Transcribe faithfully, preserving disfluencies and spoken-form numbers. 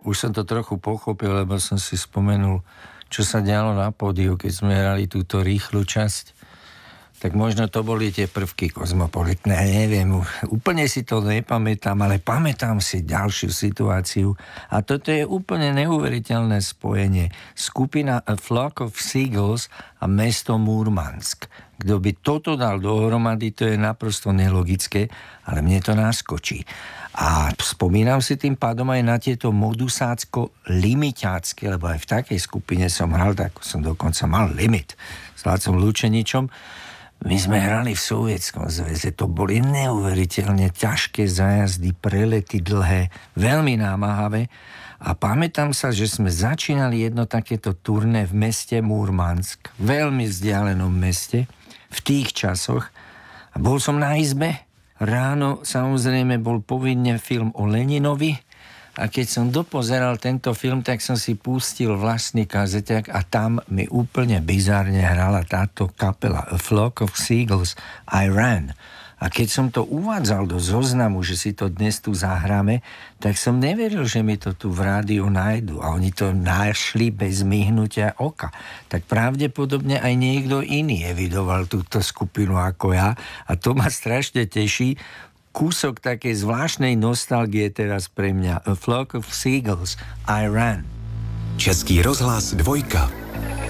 Už som to trochu pochopil, lebo som si spomenul, čo sa dialo na pódiu, keď sme hrali túto rýchlu časť. Tak možno to boli tie prvky kozmopolitné, neviem, úplne si to nepamätám, ale pamätám si ďalšiu situáciu a toto je úplne neuveriteľné spojenie. Skupina A Flock of Seagulls a mesto Murmansk. Kto by toto dal dohromady, to je naprosto nelogické, ale mne to naskočí. A spomínam si tým pádom aj na tieto modusácko-limiťácké, lebo aj v takej skupine som hral, tak som dokonca mal limit s Lácom Lučeničom. My sme hrali v Sovietskom zväze, to boli neuveriteľne ťažké zájazdy, prelety dlhé, veľmi námahavé a pamätám sa, že sme začínali jedno takéto turné v meste Murmansk, veľmi vzdialenom meste, v tých časoch a bol som na izbe. Ráno samozrejme bol povinne film o Leninovi a keď som dopozeral tento film, tak som si pustil vlastný kazeťak a tam mi úplne bizárne hrala táto kapela A Flock of Seagulls, I Ran. A keď som to uvádzal do zoznamu, že si to dnes tu zahráme, tak som neveril, že mi to tu v rádiu nájdu. A oni to našli bez myhnutia oka. Tak pravdepodobne aj niekto iný evidoval túto skupinu ako ja. A to ma strašne teší. Kúsok takej zvláštnej nostalgie teraz pre mňa. A Flock of Seagulls, I Ran. Český rozhlas dvojka.